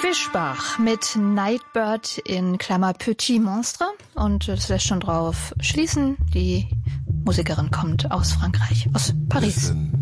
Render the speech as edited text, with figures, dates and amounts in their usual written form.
Fischbach mit Nightbird in Klammer Petit Monstre. Und das lässt schon drauf schließen. Die Musikerin kommt aus Frankreich, aus Paris. Listen.